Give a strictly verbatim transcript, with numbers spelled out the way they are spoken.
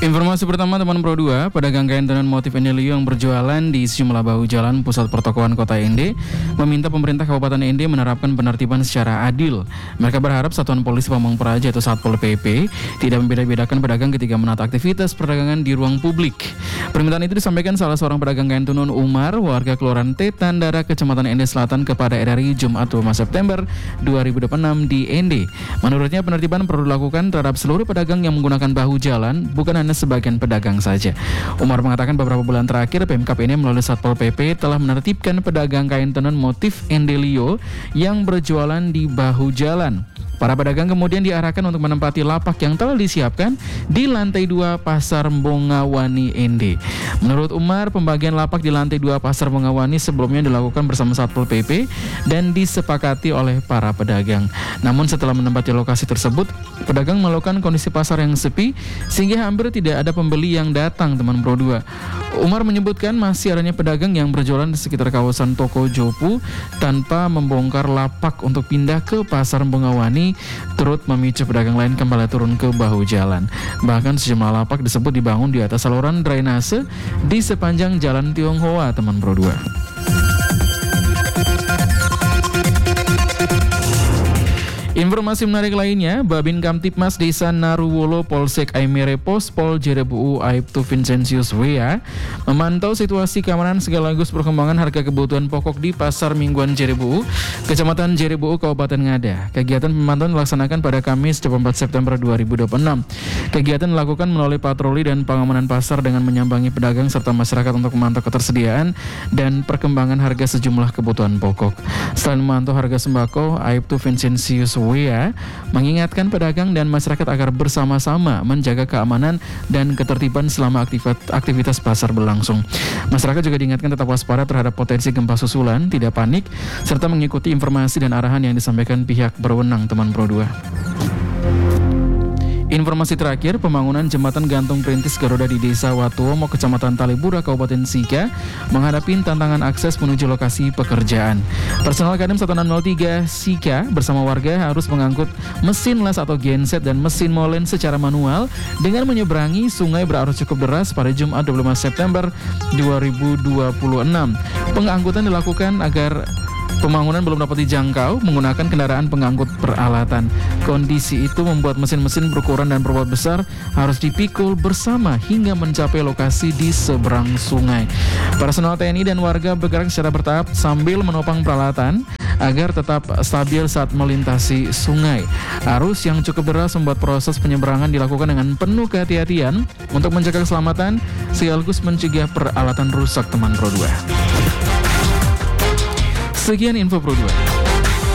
Informasi pertama teman Pro dua, pedagang kain tenun motif Endelio yang berjualan di sejumlah bahu jalan pusat pertokoan kota N D meminta pemerintah Kabupaten N D menerapkan penertiban secara adil. Mereka berharap Satuan Polisi Pamong Praja atau Satpol P P tidak membeda-bedakan pedagang ketika menata aktivitas perdagangan di ruang publik. Permintaan itu disampaikan salah seorang pedagang kain tenun Umar, warga Kelurahan Tetandara, Kecamatan N D Selatan kepada R R I Jumat dua puluh lima September dua ribu dua puluh enam di N D. Menurutnya penertiban perlu dilakukan terhadap seluruh pedagang yang menggunakan bahu jalan, bukan hanya sebagian pedagang saja. Umar mengatakan beberapa bulan terakhir Pemkab ini melalui Satpol P P telah menertibkan pedagang kain tenun motif Endelio yang berjualan di bahu jalan. Para pedagang kemudian diarahkan untuk menempati lapak yang telah disiapkan di lantai dua Pasar Bongawani N D. Menurut Umar, pembagian lapak di lantai dua Pasar Bongawani sebelumnya dilakukan bersama Satpol P P dan disepakati oleh para pedagang. Namun setelah menempati lokasi tersebut, pedagang melakukan kondisi pasar yang sepi sehingga hampir tidak ada pembeli yang datang, teman Pro dua. Umar menyebutkan masih adanya pedagang yang berjualan di sekitar kawasan Toko Jopu tanpa membongkar lapak untuk pindah ke Pasar Bongawani, turut memicu pedagang lain kembali turun ke bahu jalan. Bahkan sejumlah lapak disebut dibangun di atas saluran drainase di sepanjang Jalan Tionghoa, teman Pro dua. Informasi menarik lainnya, Babin Kamtipmas Desa Naruwolo Polsek Aimere Pospol Jerebuu Aibtu Vincentius Wea memantau situasi keamanan sekaligus perkembangan harga kebutuhan pokok di Pasar Mingguan Jerebuu, Kecamatan Jerebuu, Kabupaten Ngada. Kegiatan pemantauan dilaksanakan pada Kamis dua puluh empat September dua ribu dua puluh enam. Kegiatan dilakukan melalui patroli dan pengamanan pasar dengan menyambangi pedagang serta masyarakat untuk memantau ketersediaan dan perkembangan harga sejumlah kebutuhan pokok. Selain memantau harga sembako, Aibtu Vincentius Wea mengingatkan pedagang dan masyarakat agar bersama-sama menjaga keamanan dan ketertiban selama aktivitas, aktivitas pasar berlangsung. Masyarakat juga diingatkan tetap waspada terhadap potensi gempa susulan, tidak panik, serta mengikuti informasi dan arahan yang disampaikan pihak berwenang, teman Pro dua. Informasi terakhir, pembangunan jembatan gantung perintis Garuda di Desa Watuomo, Kecamatan Talibura, Kabupaten Sika menghadapi tantangan akses menuju lokasi pekerjaan. Personal Kadem satu enam nol tiga Sika bersama warga harus mengangkut mesin las atau genset dan mesin molen secara manual dengan menyeberangi sungai berarus cukup deras pada Jumat dua puluh lima September dua ribu dua puluh enam. Pengangkutan dilakukan agar pembangunan belum dapat dijangkau menggunakan kendaraan pengangkut peralatan. Kondisi itu membuat mesin-mesin berukuran dan berbobot besar harus dipikul bersama hingga mencapai lokasi di seberang sungai. Personel T N I dan warga bergerak secara bertahap sambil menopang peralatan agar tetap stabil saat melintasi sungai. Arus yang cukup deras membuat proses penyeberangan dilakukan dengan penuh kehati-hatian untuk menjaga keselamatan sekaligus mencegah peralatan rusak, teman Pro dua. Sekian info Pro dua.